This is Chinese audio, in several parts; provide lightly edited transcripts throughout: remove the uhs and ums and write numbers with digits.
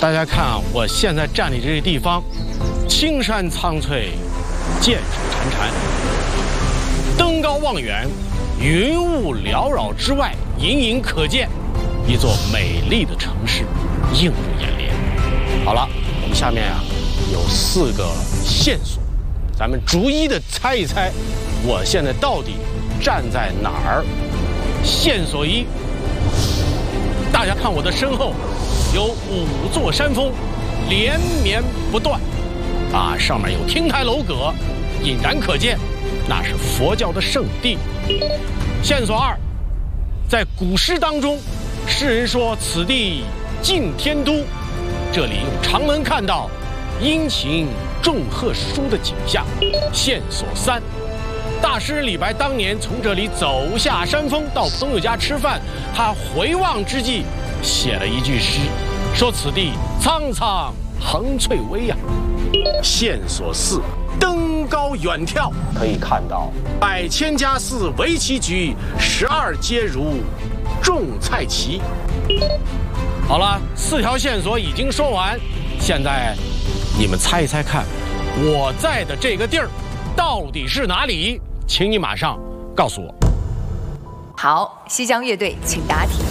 大家看啊，我现在站立这个地方，青山苍翠，涧水潺潺。登高望远，云雾缭绕之外，隐隐可见一座美丽的城市，映入眼帘。好了，我们下面啊有4个线索，咱们逐一的猜一猜，我现在到底站在哪儿？线索1，大家看我的身后有5座山峰，连绵不断，啊，上面有亭台楼阁，隐然可见，那是佛教的圣地。线索2，在古诗当中，诗人说此地尽天都，这里用长门看到阴晴众壑殊的景象。线索3，大诗人李白当年从这里走下山峰到朋友家吃饭，他回望之际写了一句诗，说此地苍苍横翠微呀。线索4，登高远眺可以看到百千家寺围棋局，12街如种菜畦。好了，4条线索已经说完，现在你们猜一猜看，我在的这个地儿到底是哪里？请你马上告诉我。 好，西江乐队，请答题。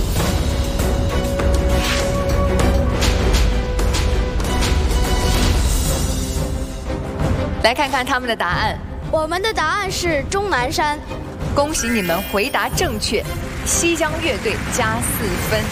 来看看他们的答案。 我们的答案是终南山。 恭喜你们回答正确，西江乐队加4分。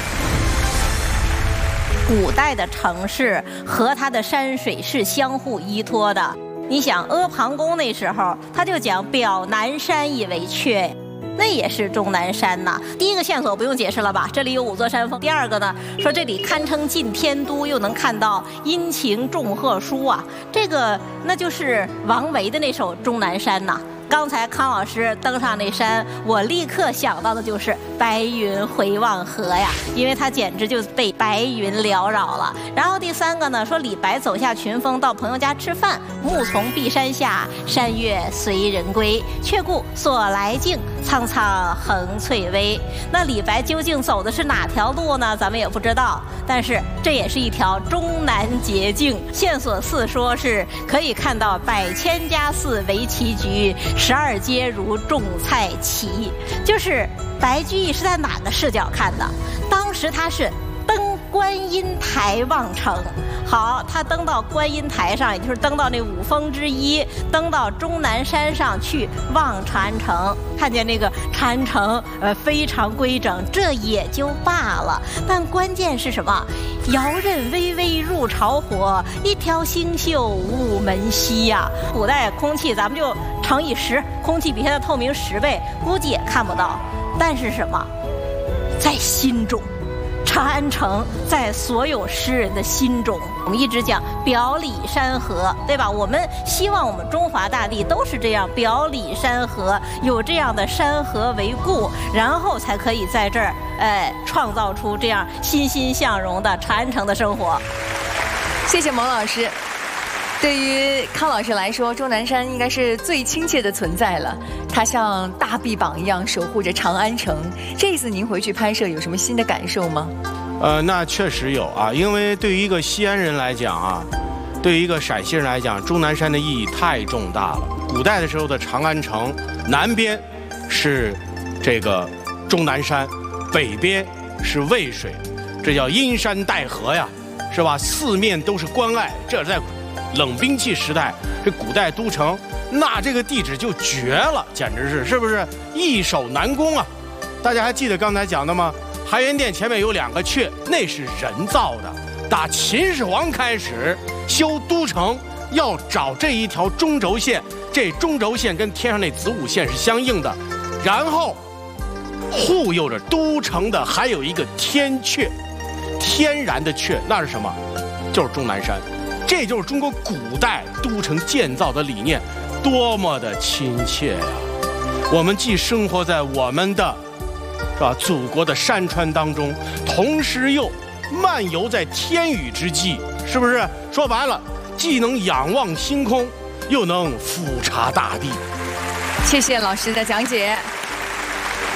古代的城市和它的山水是相互依托的。你想阿房宫那时候，他就讲表南山以为阙，那也是终南山呐。第一个线索不用解释了吧？这里有5座山峰。第二个呢，说这里堪称尽天都，又能看到阴晴众壑殊啊。这个那就是王维的那首《终南山》呐。刚才康老师登上那山，我立刻想到的就是白云回望河呀，因为他简直就被白云缭绕了。然后第3个呢，说李白走下群峰到朋友家吃饭，暮从碧山下，山月随人归，却顾所来径，苍苍横翠微。那李白究竟走的是哪条路呢？咱们也不知道，但是这也是一条终南捷径。线索4说是可以看到百千家寺围棋局，12街如种菜畦，就是白居易是在哪个视角看的？当时他是登观音台望城。好，他登到观音台上，也就是登到那5峰之一，登到终南山上去望禅城，看见那个禅城非常规整，这也就罢了。但关键是什么？遥任微微入巢火，一条星宿午门西呀。古代空气咱们就乘以10，空气比现在透明10倍，估计也看不到。但是什么？在心中。长安城在所有诗人的心中，我们一直讲表里山河，对吧？我们希望我们中华大地都是这样，表里山河，有这样的山河为固，然后才可以在这儿创造出这样欣欣向荣的长安城的生活。 谢谢蒙老师。对于康老师来说，终南山应该是最亲切的存在了，它像大臂膀一样守护着长安城。这次您回去拍摄有什么新的感受吗？ 那确实有啊，因为对于一个西安人来讲啊，对于一个陕西人来讲，终南山的意义太重大了。古代的时候的长安城，南边是这个终南山，北边是渭水，这叫阴山带河呀，是吧？四面都是关隘，这在冷兵器时代，这古代都城，那这个地址就绝了，简直是不是易守难攻啊？大家还记得刚才讲的吗？海原殿前面有2个阙，那是人造的。打秦始皇开始修都城，要找这一条中轴线，这中轴线跟天上那子午线是相应的，然后护佑着都城的还有一个天阙，天然的阙，那是什么？就是终南山。这就是中国古代都城建造的理念，多么的亲切呀！我们既生活在我们的，是吧，祖国的山川当中，同时又漫游在天宇之际，是不是？说白了，既能仰望星空，又能俯察大地。 谢谢老师的讲解。刚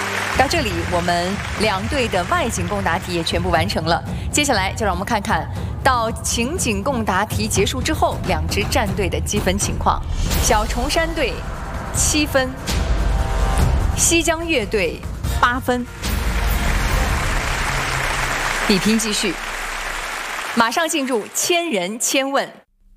到这里，我们2队的外景共答题也全部完成了。接下来就让我们看看到情景共答题结束之后，2支战队的积分情况。小崇山队7分，西江乐队8分，比拼继续。马上进入千人千问。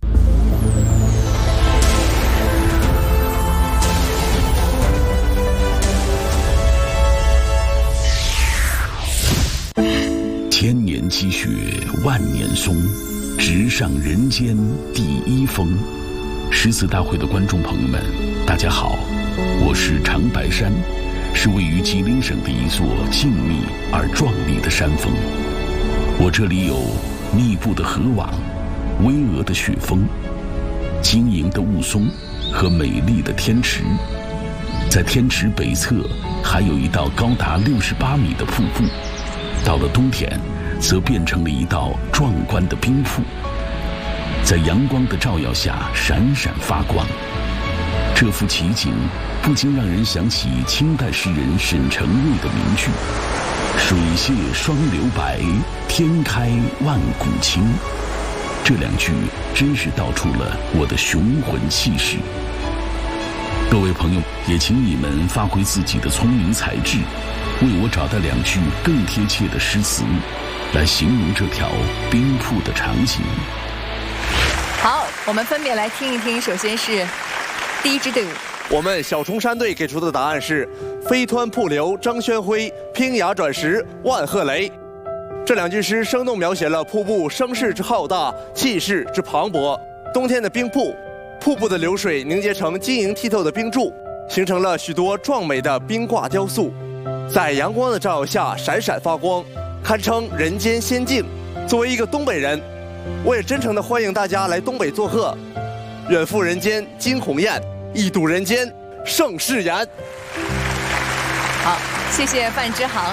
千年积雪万年松，直上人间第一峰。诗词大会的观众朋友们，大家好，我是长白山，是位于吉林省的一座静谧而壮丽的山峰。我这里有密布的河网、巍峨的雪峰、晶莹的雾凇和美丽的天池。在天池北侧还有一道高达68米的瀑布，到了冬天则变成了一道壮观的冰瀑，在阳光的照耀下闪闪发光。这幅奇景不禁让人想起清代诗人沈承瑞的名句：水泻双流白，天开万古清。这2句真是道出了我的雄浑气势。各位朋友，也请你们发挥自己的聪明才智，为我找到2句更贴切的诗词，来形容这条冰瀑的场景。 好，我们分别来听一听。首先是第1支队伍， 我们小崇山队给出的答案是飞湍瀑流张轩辉，拼崖转石万壑雷。这2句诗生动描写了瀑布声势之浩大，气势之磅礴。冬天的冰瀑，瀑布的流水凝结成晶莹剔透的冰柱，形成了许多壮美的冰挂雕塑，在阳光的照耀下闪闪发光，堪称人间仙境。作为一个东北人，我也真诚地欢迎大家来东北做客。远赴人间惊鸿雁，一睹人间盛世颜。 好，谢谢范之航。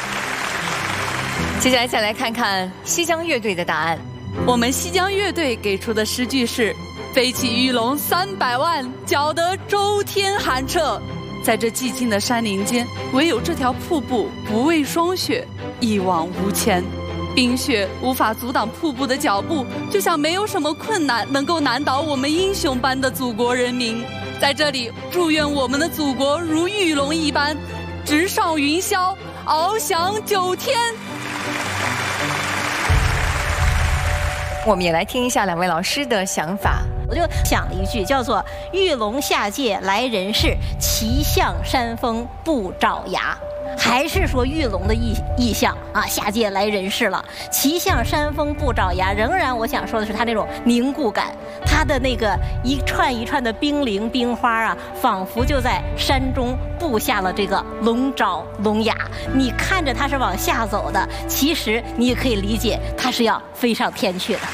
接下来再来看看西江乐队的答案。 我们西江乐队给出的诗句是：飞起玉龙300万，搅得周天寒彻。在这寂静的山林间，唯有这条瀑布不畏霜雪，一往无前。冰雪无法阻挡瀑布的脚步，就像没有什么困难能够难倒我们英雄般的祖国人民。在这里，祝愿我们的祖国如玉龙一般，直上云霄，翱翔9天。 我们也来听一下2位老师的想法。 我就想了一句，叫做“玉龙下界来人世，骑象山峰不爪牙”。还是说玉龙的意象啊，下界来人世了，骑象山峰不爪牙。仍然我想说的是它那种凝固感，它的那个一串一串的冰凌冰花啊，仿佛就在山中布下了这个龙爪龙牙。你看着它是往下走的，其实你也可以理解它是要飞上天去的。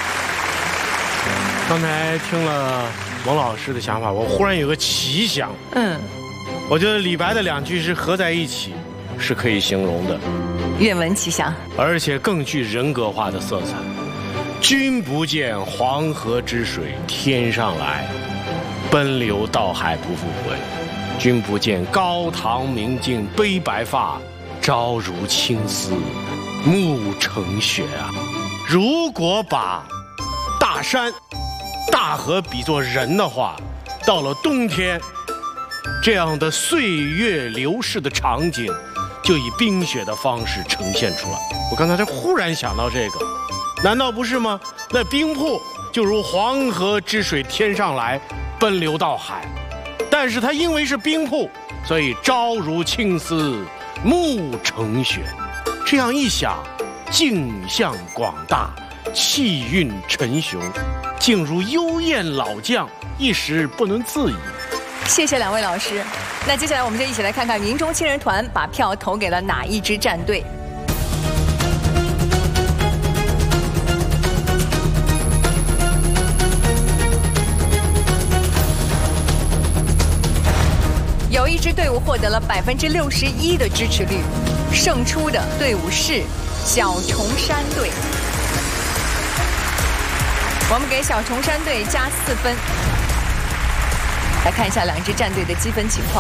刚才听了王老师的想法，我忽然有个奇想。我觉得李白的2句诗合在一起是可以形容的， 愿闻其详， 而且更具人格化的色彩。君不见黄河之水天上来，奔流到海不复回。君不见高堂明镜悲白发，朝如青丝暮成雪啊！如果把大山、大河比作人的话，到了冬天，这样的岁月流逝的场景就以冰雪的方式呈现出来。我刚才忽然想到这个，难道不是吗？那冰瀑就如黄河之水天上来，奔流到海，但是它因为是冰瀑，所以朝如青丝暮成雪。这样一想，景象广大，气韵沉雄，竟如幽燕老将，一时不能自已。 谢谢2位老师。那接下来我们就一起来看看民众亲人团把票投给了哪1支战队。有1支队伍获得了61%的支持率，胜出的队伍是小崇山队。我们给小崇山队加4分。来看一下2支战队的积分情况。